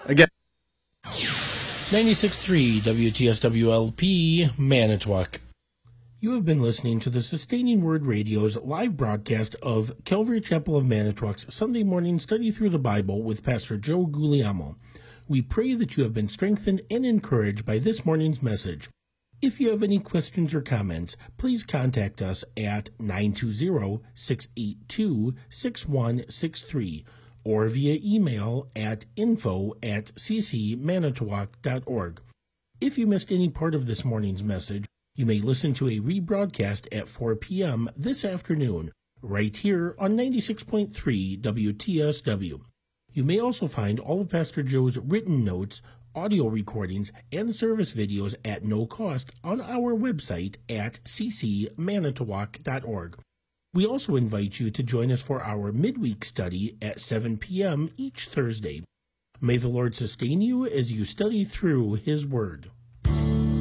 Again. 96.3 WTSWLP, Manitowoc. You have been listening to the Sustaining Word Radio's live broadcast of Calvary Chapel of Manitowoc's Sunday morning study through the Bible with Pastor Joe Guglielmo. We pray that you have been strengthened and encouraged by this morning's message. If you have any questions or comments, please contact us at 920-682-6163 or via email at info@ccmanitowoc.org. If you missed any part of this morning's message, you may listen to a rebroadcast at 4 p.m. this afternoon, right here on 96.3 WTSW. You may also find all of Pastor Joe's written notes, audio recordings, and service videos at no cost on our website at ccmanitowoc.org. We also invite you to join us for our midweek study at 7 p.m. each Thursday. May the Lord sustain you as you study through His Word.